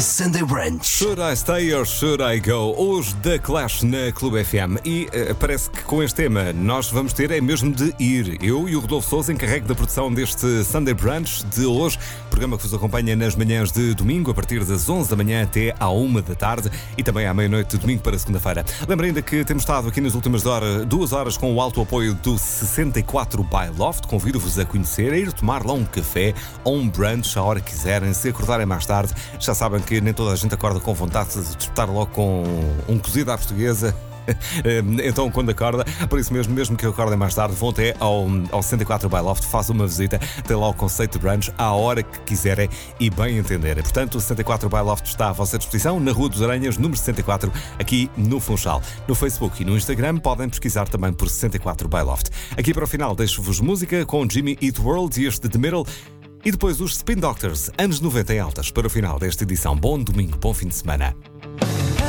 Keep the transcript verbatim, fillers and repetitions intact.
Sunday Brunch. Should I stay or should I go? Hoje da Clash na Clube F M. E uh, parece que com este tema nós vamos ter é mesmo de ir. Eu e o Rodolfo Sousa encarregue da produção deste Sunday Brunch de hoje. Programa que vos acompanha nas manhãs de domingo, a partir das onze da manhã até à uma da tarde e também à meia-noite de domingo para segunda-feira. Lembra ainda que temos estado aqui nas últimas horas, duas horas com o alto apoio do sessenta e quatro by Loft. Convido-vos a conhecer, a ir tomar lá um café ou um brunch à hora que quiserem. Se acordarem mais tarde, já sabem que nem toda a gente acorda com vontade de disputar logo com um cozido à portuguesa. Então, quando acorda, por isso mesmo, mesmo que acordem mais tarde, vão até ao, ao sessenta e quatro by Loft, façam uma visita, tem lá o conceito de brunch à hora que quiserem e bem entenderem. Portanto, o sessenta e quatro by Loft está à vossa disposição, na Rua dos Aranhas, número sessenta e quatro, aqui no Funchal. No Facebook e no Instagram podem pesquisar também por sessenta e quatro by Loft. Aqui para o final, deixo-vos música com Jimmy Eat World e este The Middle. E depois os Spin Doctors, anos noventa em altas, para o final desta edição. Bom domingo, bom fim de semana.